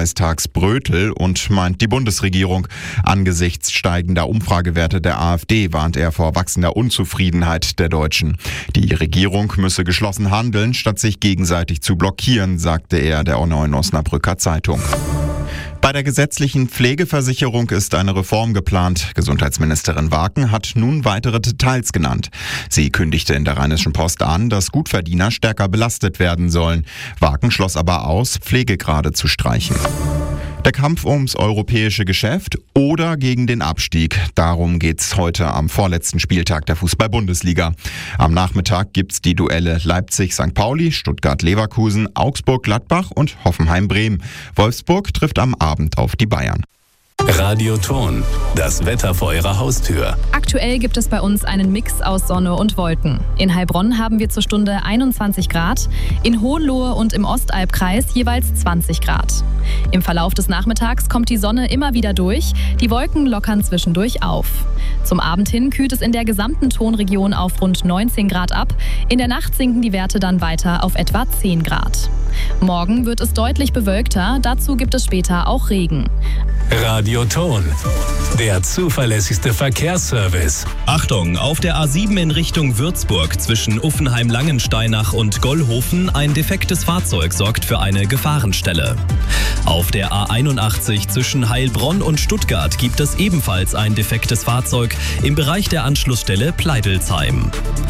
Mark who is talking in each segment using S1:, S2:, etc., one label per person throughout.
S1: Kreistag Brötel und meint die Bundesregierung. Angesichts steigender Umfragewerte der AfD warnt er vor wachsender Unzufriedenheit der Deutschen. Die Regierung müsse geschlossen handeln, statt sich gegenseitig zu blockieren, sagte er der Neuen Osnabrücker Zeitung. Bei der gesetzlichen Pflegeversicherung ist eine Reform geplant. Gesundheitsministerin Waken hat nun weitere Details genannt. Sie kündigte in der Rheinischen Post an, dass Gutverdiener stärker belastet werden sollen. Waken schloss aber aus, Pflegegrade zu streichen. Der Kampf ums europäische Geschäft oder gegen den Abstieg. Darum geht's heute am vorletzten Spieltag der Fußball-Bundesliga. Am Nachmittag gibt's die Duelle Leipzig-St. Pauli, Stuttgart-Leverkusen, Augsburg-Gladbach und Hoffenheim-Bremen. Wolfsburg trifft am Abend auf die Bayern.
S2: Radioton, das Wetter vor Ihrer Haustür.
S3: Aktuell gibt es bei uns einen Mix aus Sonne und Wolken. In Heilbronn haben wir zur Stunde 21 Grad, in Hohenlohe und im Ostalbkreis jeweils 20 Grad. Im Verlauf des Nachmittags kommt die Sonne immer wieder durch, die Wolken lockern zwischendurch auf. Zum Abend hin kühlt es in der gesamten Tonregion auf rund 19 Grad ab, in der Nacht sinken die Werte dann weiter auf etwa 10 Grad. Morgen wird es deutlich bewölkter, dazu gibt es später auch Regen.
S2: Radioton, der zuverlässigste Verkehrsservice.
S4: Achtung, auf der A7 in Richtung Würzburg zwischen Uffenheim-Langensteinach und Gollhofen ein defektes Fahrzeug sorgt für eine Gefahrenstelle. Auf der A81 zwischen Heilbronn und Stuttgart gibt es ebenfalls ein defektes Fahrzeug im Bereich der Anschlussstelle Pleidelsheim.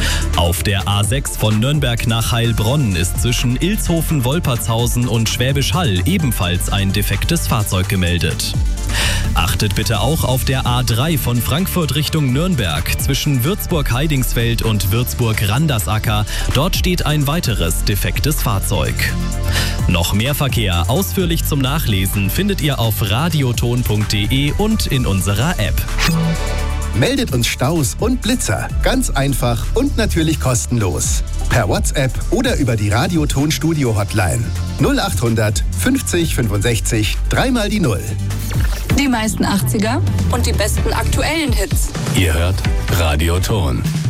S4: Auf der A6 von Nürnberg nach Heilbronn ist zwischen Ilshofen, Wolpertshausen und Schwäbisch Hall ebenfalls ein defektes Fahrzeug gemeldet. Achtet bitte auch auf der A3 von Frankfurt Richtung Nürnberg zwischen Würzburg-Heidingsfeld und Würzburg-Randersacker. Dort steht ein weiteres defektes Fahrzeug. Noch mehr Verkehr ausführlich zum Nachlesen findet ihr auf radioton.de und in unserer App.
S5: Meldet uns Staus und Blitzer. Ganz einfach und natürlich kostenlos. Per WhatsApp oder über die Radioton-Studio-Hotline. 0800 50 65 3 die 0.
S6: Die meisten 80er und die besten aktuellen Hits.
S2: Ihr hört Radioton.